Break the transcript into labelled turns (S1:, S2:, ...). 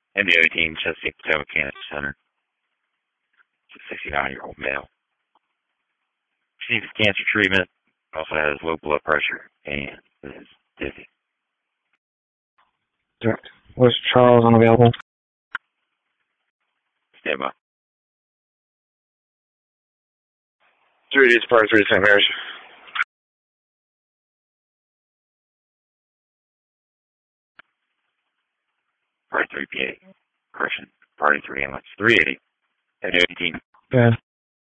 S1: MD-18, Chesapeake Potomac Cancer Center. It's a 69-year-old male. She needs cancer treatment, also has low blood pressure, and is dizzy.
S2: Direct. Was Charles unavailable?
S1: Stand by.
S2: 3 days apart, 3 St. Mary's.
S1: Party 3 PA. Correction. Party 3 ambulance. 380. MD-18.
S2: Yeah.